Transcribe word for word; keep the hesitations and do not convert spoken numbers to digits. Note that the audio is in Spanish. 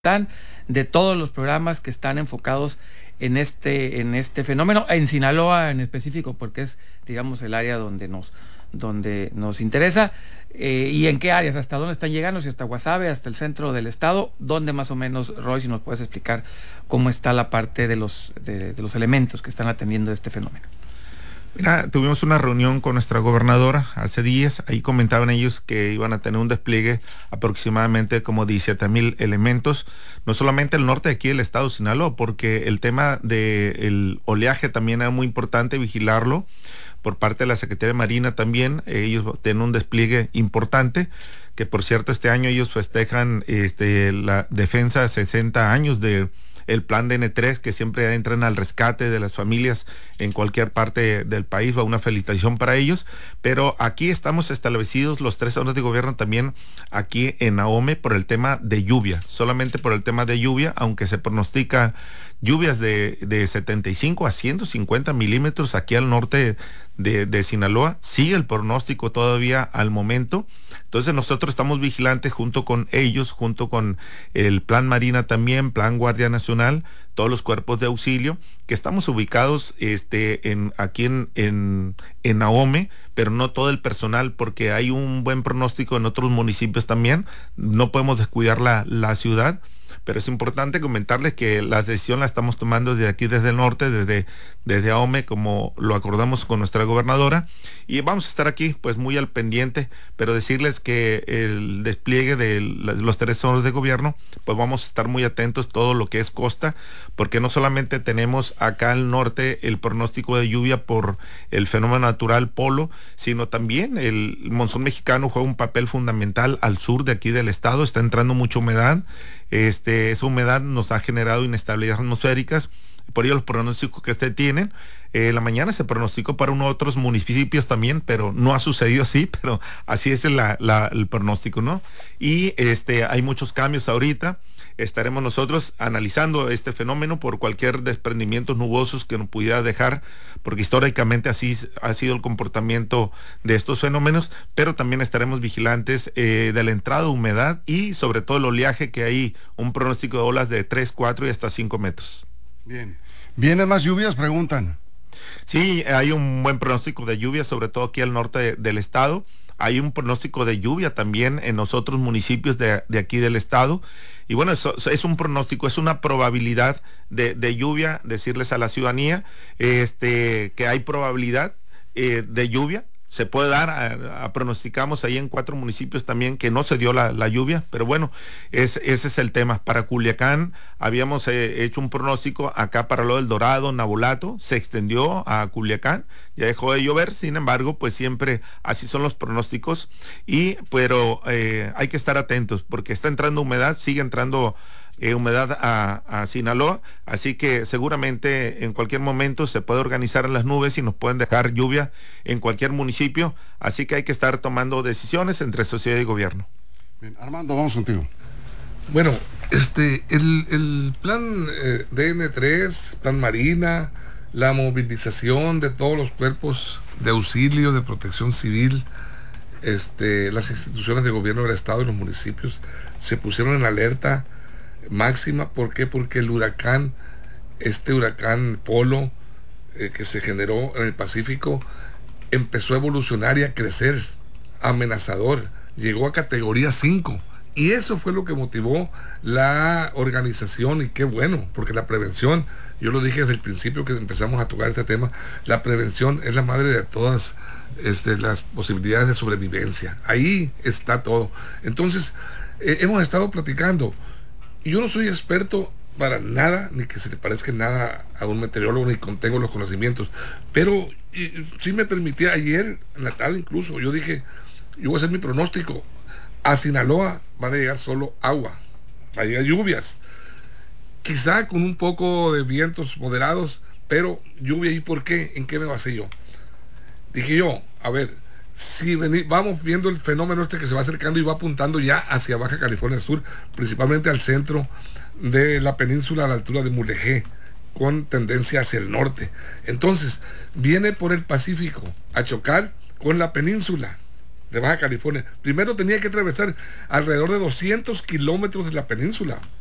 de todos los programas que están enfocados en este, en este fenómeno, en Sinaloa en específico, porque es, digamos, el área donde nos, donde nos interesa, eh, y en qué áreas, hasta dónde están llegando, si hasta Guasave, hasta el centro del estado, donde más o menos, Roy, si nos puedes explicar cómo está la parte de los, de, de los elementos que están atendiendo este fenómeno. Mira, tuvimos una reunión con nuestra gobernadora hace días. Ahí comentaban ellos que iban a tener un despliegue aproximadamente como diecisiete mil elementos, no solamente el norte de aquí del estado de Sinaloa, porque el tema del oleaje también era muy importante vigilarlo por parte de la Secretaría de Marina también. Ellos tienen un despliegue importante, que por cierto este año ellos festejan este, la defensa sesenta años de el plan D N tres, que siempre entran al rescate de las familias en cualquier parte del país. Va una felicitación para ellos, pero aquí estamos establecidos los tres órdenes de gobierno también aquí en Ahome por el tema de lluvia, solamente por el tema de lluvia, aunque se pronostica lluvias de, de setenta y cinco a ciento cincuenta milímetros aquí al norte de, de Sinaloa. Sigue el pronóstico todavía al momento. Entonces nosotros estamos vigilantes junto con ellos, junto con el Plan Marina también, Plan Guardia Nacional, todos los cuerpos de auxilio, que estamos ubicados este, en, aquí en, en, en Ahome, pero no todo el personal, porque hay un buen pronóstico en otros municipios también. No podemos descuidar la, la ciudad. Pero es importante comentarles que la decisión la estamos tomando desde aquí, desde el norte, desde, desde Ahome, como lo acordamos con nuestra gobernadora, y vamos a estar aquí pues muy al pendiente, pero decirles que el despliegue de los tres órdenes de gobierno, pues vamos a estar muy atentos todo lo que es costa, porque no solamente tenemos acá al norte el pronóstico de lluvia por el fenómeno natural Polo, sino también el monzón mexicano juega un papel fundamental al sur de aquí del estado. Está entrando mucha humedad. Este, esa humedad nos ha generado inestabilidades atmosféricas, por ello los pronósticos que usted tienen. Eh, la mañana se pronosticó para unos otros municipios también, pero no ha sucedido así, pero así es la, la, el pronóstico, ¿no? Y este, hay muchos cambios ahorita. Estaremos nosotros analizando este fenómeno por cualquier desprendimientos nubosos que nos pudiera dejar, porque históricamente así ha sido el comportamiento de estos fenómenos, pero también estaremos vigilantes eh, de la entrada de humedad y sobre todo el oleaje, que hay un pronóstico de olas de tres, cuatro y hasta cinco metros. Bien. ¿Vienen más lluvias? Preguntan. Sí, hay un buen pronóstico de lluvia, sobre todo aquí al norte de, del estado. Hay un pronóstico de lluvia también en los otros municipios de, de aquí del estado. Y bueno, eso, eso es un pronóstico, es una probabilidad de, de lluvia, decirles a la ciudadanía este, que hay probabilidad eh, de lluvia. Se puede dar, a, a pronosticamos ahí en cuatro municipios también que no se dio la, la lluvia, pero bueno, es, ese es el tema. Para Culiacán habíamos eh, hecho un pronóstico acá para lo del Dorado, Nabolato, se extendió a Culiacán, ya dejó de llover, sin embargo, pues siempre así son los pronósticos, y pero eh, hay que estar atentos porque está entrando humedad, sigue entrando Eh, humedad a, a Sinaloa, así que seguramente en cualquier momento se puede organizar en las nubes y nos pueden dejar lluvia en cualquier municipio, así que hay que estar tomando decisiones entre sociedad y gobierno. Bien, Armando, vamos contigo. Bueno, este, el, el plan eh, D N tres, plan Marina, la movilización de todos los cuerpos de auxilio, de protección civil, este, las instituciones de gobierno del estado y los municipios se pusieron en alerta máxima. ¿Por qué? Porque el huracán, este huracán Polo eh, que se generó en el Pacífico, empezó a evolucionar y a crecer, amenazador, llegó a categoría cinco, y eso fue lo que motivó la organización. Y qué bueno, porque la prevención, yo lo dije desde el principio que empezamos a tocar este tema, la prevención es la madre de todas este, las posibilidades de sobrevivencia. Ahí está todo. Entonces eh, hemos estado platicando. Yo no soy experto para nada, ni que se le parezca nada a un meteorólogo, ni contengo los conocimientos, pero y, sí me permití ayer, en la tarde incluso, yo dije, yo voy a hacer mi pronóstico. A Sinaloa van a llegar solo agua, va a llegar lluvias, quizá con un poco de vientos moderados, pero lluvia. ¿Y por qué? ¿En qué me basé yo? Dije yo, a ver, si vení, vamos viendo el fenómeno este que se va acercando y va apuntando ya hacia Baja California Sur, principalmente al centro de la península a la altura de Mulegé, con tendencia hacia el norte. Entonces, viene por el Pacífico a chocar con la península de Baja California. Primero tenía que atravesar alrededor de doscientos kilómetros de la península.